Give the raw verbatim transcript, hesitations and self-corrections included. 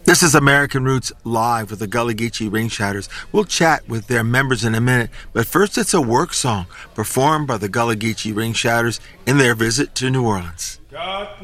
This is American Roots Live with the Gullah Geechee Ring Shouters. We'll chat with their members in a minute, but first it's a work song performed by the Gullah Geechee Ring Shouters in their visit to New Orleans.